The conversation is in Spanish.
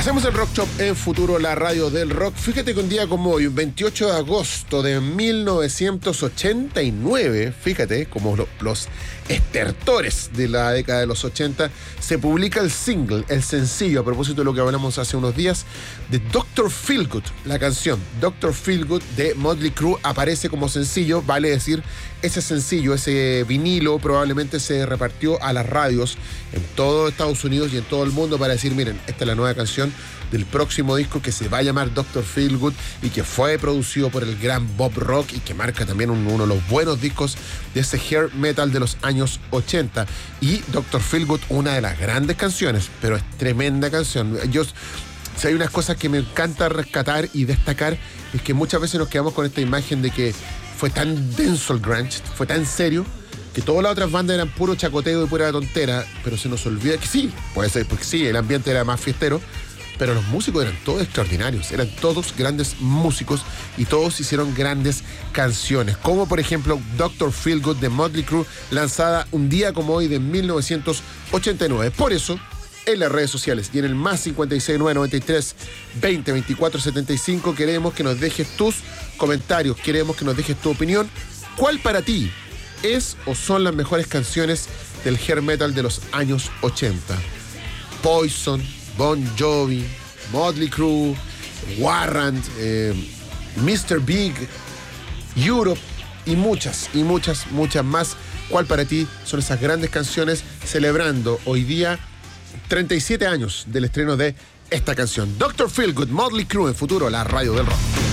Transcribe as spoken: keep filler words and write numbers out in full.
Hacemos el Rock Shop en Futuro, la radio del rock. Fíjate que un día como hoy, un veintiocho de agosto de mil novecientos ochenta y nueve, fíjate, como lo, los estertores de la década de los ochenta, se publica el single, el sencillo, a propósito de lo que hablamos hace unos días, de doctor Feelgood. La canción doctor Feelgood de Motley Crue aparece como sencillo, vale decir, ese sencillo, ese vinilo probablemente se repartió a las radios en todo Estados Unidos y en todo el mundo para decir, miren, esta es la nueva canción del próximo disco que se va a llamar doctor Feelgood y que fue producido por el gran Bob Rock y que marca también un, uno de los buenos discos de ese hair metal de los años ochenta. Y doctor Feelgood, una de las grandes canciones, pero es tremenda canción. Yo, si hay unas cosas que me encanta rescatar y destacar, es que muchas veces nos quedamos con esta imagen de que fue tan denso el grunge, fue tan serio, que todas las otras bandas eran puro chacoteo y pura tontera, pero se nos olvida que sí, puede ser, porque sí, el ambiente era más fiestero, pero los músicos eran todos extraordinarios, eran todos grandes músicos y todos hicieron grandes canciones, como por ejemplo doctor Feelgood de Motley Crue, lanzada un día como hoy de mil novecientos ochenta y nueve. Por eso, en las redes sociales y en el más cincuenta y seis, nueve noventa y tres, veinte, veinticuatro, setenta y cinco, queremos que nos dejes tus comentarios, queremos que nos dejes tu opinión. ¿Cuál para ti es o son las mejores canciones del hair metal de los años ochenta? Poison, Bon Jovi, Motley Crue, Warrant, eh, mister Big, Europe y muchas, y muchas, muchas más. ¿Cuál para ti son esas grandes canciones celebrando hoy día treinta y siete años del estreno de esta canción? doctor Feelgood, Motley Crue en Futuro, la radio del rock.